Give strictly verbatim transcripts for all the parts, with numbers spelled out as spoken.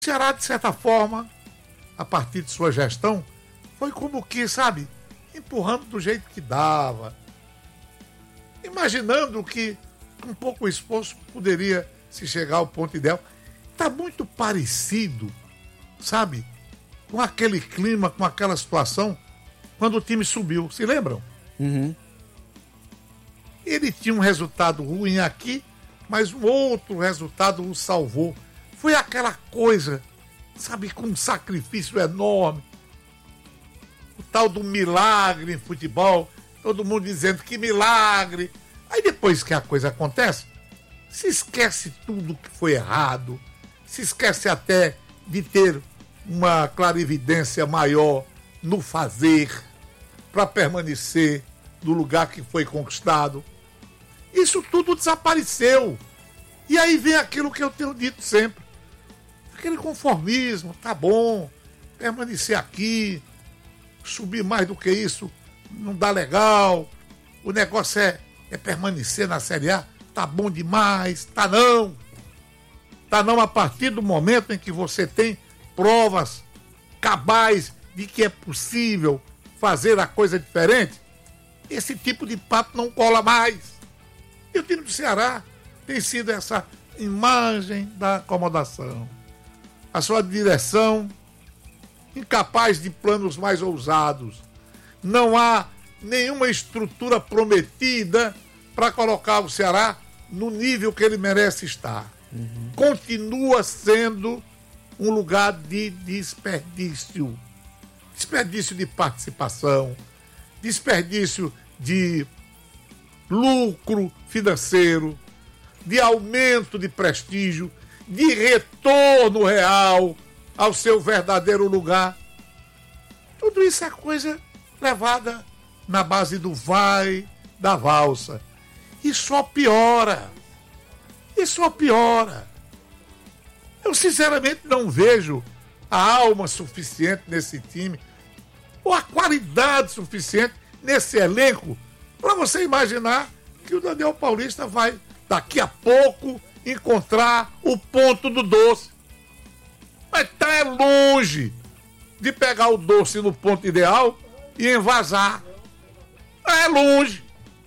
O Ceará, de certa forma, a partir de sua gestão, foi como que, sabe, empurrando do jeito que dava, imaginando que com pouco esforço poderia se chegar ao ponto ideal. Está muito parecido, sabe, com aquele clima, com aquela situação quando o time subiu, se lembram? Uhum. Ele tinha um resultado ruim aqui, mas um outro resultado o salvou. Foi aquela coisa, sabe, com um sacrifício enorme. O tal do milagre em futebol, todo mundo dizendo que milagre. Aí depois que a coisa acontece, se esquece tudo que foi errado, se esquece até de ter uma clarividência maior no fazer para permanecer no lugar que foi conquistado. Isso tudo desapareceu. E aí vem aquilo que eu tenho dito sempre. Aquele conformismo, tá bom, permanecer aqui, subir mais do que isso, não dá legal. O negócio é, é permanecer na Série A, tá bom demais, tá não. Tá não a partir do momento em que você tem provas cabais de que é possível fazer a coisa diferente, esse tipo de papo não cola mais. E o time do Ceará tem sido essa imagem da acomodação. A sua direção incapaz de planos mais ousados. Não há nenhuma estrutura prometida para colocar o Ceará no nível que ele merece estar. Uhum. Continua sendo um lugar de desperdício. Desperdício de participação, desperdício de lucro financeiro, de aumento de prestígio, de retorno real ao seu verdadeiro lugar. Tudo isso é coisa levada na base do vai, da valsa. E só piora. E só piora. Eu sinceramente não vejo a alma suficiente nesse time, ou a qualidade suficiente nesse elenco, para você imaginar que o Daniel Paulista vai, daqui a pouco, encontrar o ponto do doce. Mas está longe de pegar o doce no ponto ideal e envasar. É longe.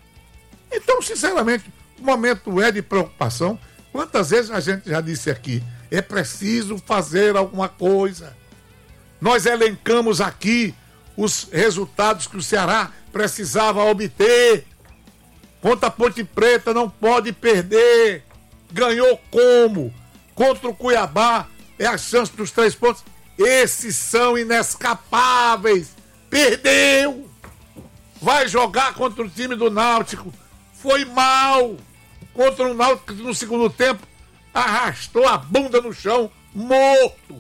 Então, sinceramente, o momento é de preocupação. Quantas vezes a gente já disse aqui, é preciso fazer alguma coisa. Nós elencamos aqui os resultados que o Ceará precisava obter. Contra a Ponte Preta não pode perder. Ganhou como? Contra o Cuiabá é a chance dos três pontos. Esses são inescapáveis. Perdeu. Vai jogar contra o time do Náutico. Foi mal. Contra o Náutico no segundo tempo arrastou a bunda no chão, morto.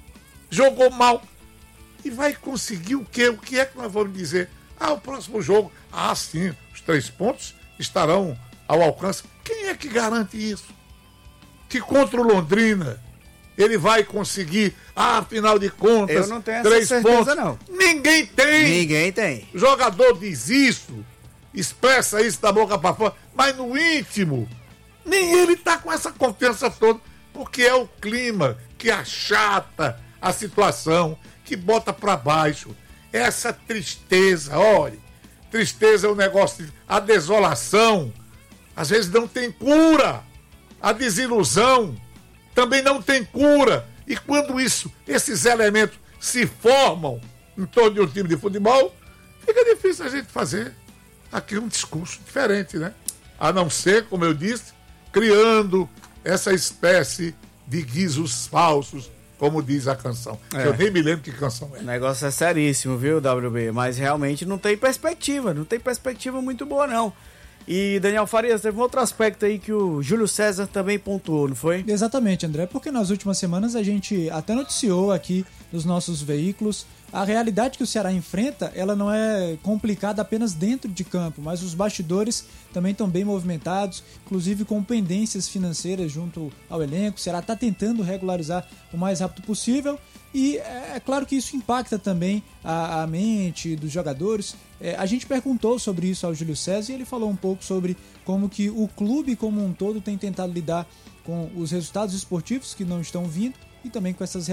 Jogou mal. E vai conseguir o quê? O que é que nós vamos dizer? Ah, o próximo jogo. Ah, sim, os três pontos estarão ao alcance. Quem é que garante isso? Que contra o Londrina ele vai conseguir, ah, afinal de contas, eu não tenho três essa certeza, pontos. não. Ninguém tem. Ninguém tem. O jogador diz isso, expressa isso da boca para fora, mas no íntimo, nem ele está com essa confiança toda, porque é o clima que achata a situação, que bota para baixo. Essa tristeza, olha, tristeza é um negócio, de, a desolação, às vezes não tem cura, a desilusão também não tem cura, e quando isso, esses elementos se formam em torno de um time de futebol, fica difícil a gente fazer aqui um discurso diferente, né? A não ser, como eu disse, criando essa espécie de guizos falsos, como diz a canção. É. Eu nem me lembro que canção é. O negócio é seríssimo, viu, W B? Mas realmente não tem perspectiva, não tem perspectiva muito boa, não. E, Daniel Farias, teve um outro aspecto aí que o Júlio César também pontuou, não foi? Exatamente, André, porque nas últimas semanas a gente até noticiou aqui nos nossos veículos a realidade que o Ceará enfrenta, ela não é complicada apenas dentro de campo, mas os bastidores também estão bem movimentados, inclusive com pendências financeiras junto ao elenco. O Ceará está tentando regularizar o mais rápido possível e é, é claro que isso impacta também a, a mente dos jogadores. É, a gente perguntou sobre isso ao Júlio César e ele falou um pouco sobre como que o clube como um todo tem tentado lidar com os resultados esportivos que não estão vindo e também com essas